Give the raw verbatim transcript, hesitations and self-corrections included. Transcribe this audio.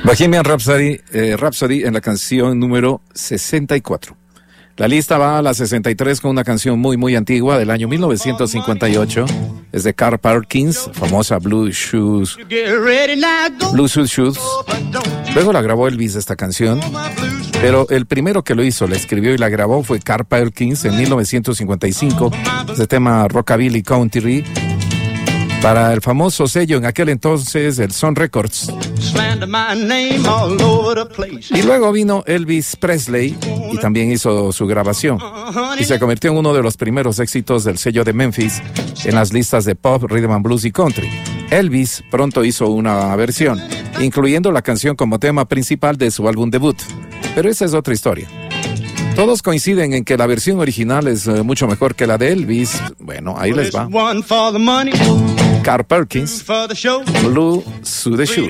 Bohemian Rhapsody, eh, Rhapsody en la canción número sesenta y cuatro. La lista va a la sesenta y tres con una canción muy muy antigua del año mil novecientos cincuenta y ocho. Es de Carl Perkins, famosa Blue Shoes, Blue Suede Shoes. Luego la grabó Elvis esta canción, pero el primero que lo hizo, la escribió y la grabó fue Carl Perkins en mil novecientos cincuenta y cinco. Este tema Rockabilly Country para el famoso sello en aquel entonces, el Sun Records. Y luego vino Elvis Presley y también hizo su grabación y se convirtió en uno de los primeros éxitos del sello de Memphis en las listas de pop, rhythm and blues y country. Elvis pronto hizo una versión, incluyendo la canción como tema principal de su álbum debut, pero esa es otra historia. Todos coinciden en que la versión original es uh, mucho mejor que la de Elvis. Bueno, ahí les va. Carl Perkins, Blue Suede Shoes.